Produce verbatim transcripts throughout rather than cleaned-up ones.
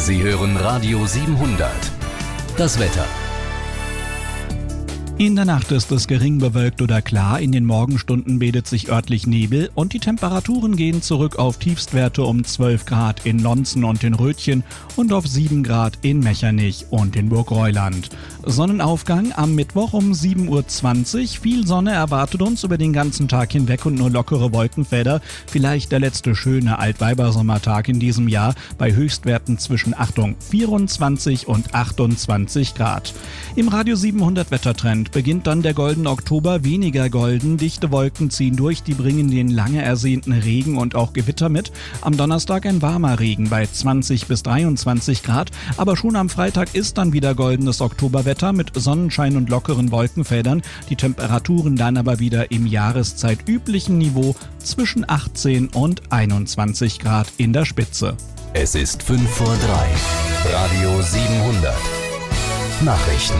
Sie hören Radio siebenhundert. Das Wetter. In der Nacht ist es gering bewölkt oder klar, in den Morgenstunden bildet sich örtlich Nebel und die Temperaturen gehen zurück auf Tiefstwerte um zwölf Grad in Lonzen und in Rötchen und auf sieben Grad in Mechernich und in Burgreuland. Sonnenaufgang am Mittwoch um sieben Uhr zwanzig. Viel Sonne erwartet uns über den ganzen Tag hinweg und nur lockere Wolkenfelder. Vielleicht der letzte schöne Altweibersommertag in diesem Jahr bei Höchstwerten zwischen, Achtung, vierundzwanzig und achtundzwanzig Grad. Im Radio siebenhundert Wettertrend beginnt dann der goldene Oktober weniger golden. Dichte Wolken ziehen durch, die bringen den lange ersehnten Regen und auch Gewitter mit. Am Donnerstag ein warmer Regen bei zwanzig bis dreiundzwanzig Grad. Aber schon am Freitag ist dann wieder goldenes Oktoberwetter mit Sonnenschein und lockeren Wolkenfeldern. Die Temperaturen dann aber wieder im jahreszeitüblichen Niveau zwischen achtzehn und einundzwanzig Grad in der Spitze. Es ist fünf vor drei. Radio siebenhundert. Nachrichten.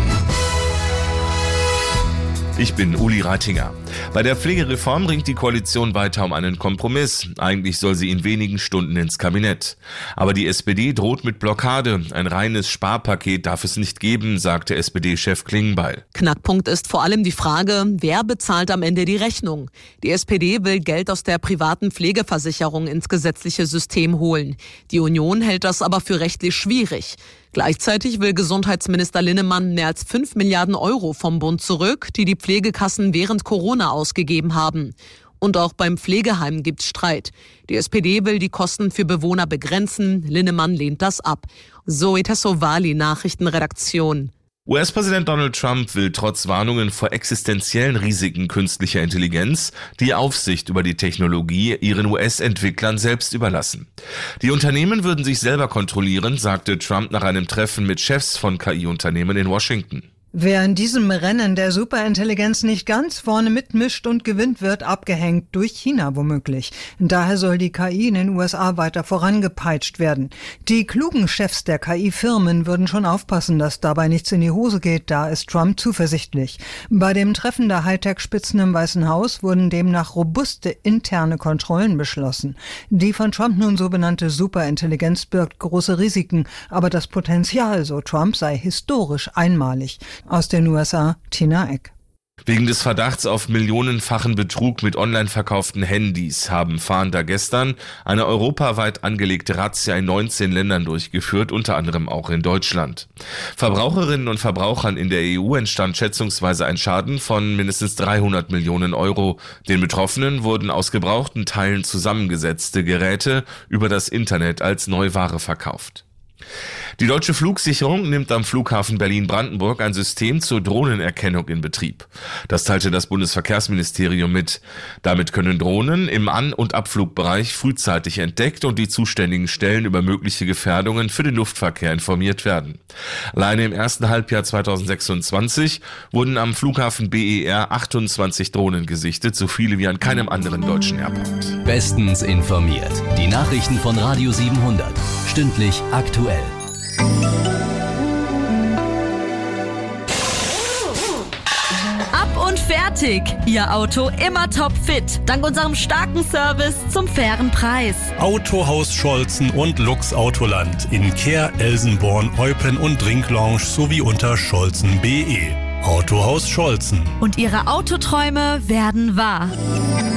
Ich bin Uli Reitinger. Bei der Pflegereform ringt die Koalition weiter um einen Kompromiss. Eigentlich soll sie in wenigen Stunden ins Kabinett. Aber die S P D droht mit Blockade. Ein reines Sparpaket darf es nicht geben, sagte S P D-Chef Klingbeil. Knackpunkt ist vor allem die Frage, wer bezahlt am Ende die Rechnung? Die S P D will Geld aus der privaten Pflegeversicherung ins gesetzliche System holen. Die Union hält das aber für rechtlich schwierig. Gleichzeitig will Gesundheitsminister Linnemann mehr als fünf Milliarden Euro vom Bund zurück, die die Pflegekassen während Corona ausgegeben haben. Und auch beim Pflegeheim gibt's Streit. Die S P D will die Kosten für Bewohner begrenzen, Linnemann lehnt das ab. Zoe Tassovali, Nachrichtenredaktion. U S-Präsident Donald Trump will trotz Warnungen vor existenziellen Risiken künstlicher Intelligenz die Aufsicht über die Technologie ihren U S-Entwicklern selbst überlassen. Die Unternehmen würden sich selber kontrollieren, sagte Trump nach einem Treffen mit Chefs von K I-Unternehmen in Washington. Wer in diesem Rennen der Superintelligenz nicht ganz vorne mitmischt und gewinnt, wird abgehängt durch China womöglich. Daher soll die K I in den U S A weiter vorangepeitscht werden. Die klugen Chefs der K I-Firmen würden schon aufpassen, dass dabei nichts in die Hose geht, da ist Trump zuversichtlich. Bei dem Treffen der Hightech-Spitzen im Weißen Haus wurden demnach robuste interne Kontrollen beschlossen. Die von Trump nun so benannte Superintelligenz birgt große Risiken, aber das Potenzial, so Trump, sei historisch einmalig. Aus den U S A, Tina Eck. Wegen des Verdachts auf millionenfachen Betrug mit online verkauften Handys haben Fahnder gestern eine europaweit angelegte Razzia in neunzehn Ländern durchgeführt, unter anderem auch in Deutschland. Verbraucherinnen und Verbrauchern in der E U entstand schätzungsweise ein Schaden von mindestens dreihundert Millionen Euro. Den Betroffenen wurden aus gebrauchten Teilen zusammengesetzte Geräte über das Internet als Neuware verkauft. Die Deutsche Flugsicherung nimmt am Flughafen Berlin-Brandenburg ein System zur Drohnenerkennung in Betrieb. Das teilte das Bundesverkehrsministerium mit. Damit können Drohnen im An- und Abflugbereich frühzeitig entdeckt und die zuständigen Stellen über mögliche Gefährdungen für den Luftverkehr informiert werden. Alleine im ersten Halbjahr zweitausendsechsundzwanzig wurden am Flughafen B E R achtundzwanzig Drohnen gesichtet, so viele wie an keinem anderen deutschen Airport. Bestens informiert. Die Nachrichten von Radio siebenhundert. Stündlich aktuell. Ab und fertig! Ihr Auto immer topfit. Dank unserem starken Service zum fairen Preis. Autohaus Scholzen und Lux Autoland in Kehr, Elsenborn, Eupen und Drinklounge sowie unter scholzen punkt de. Autohaus Scholzen. Und Ihre Autoträume werden wahr.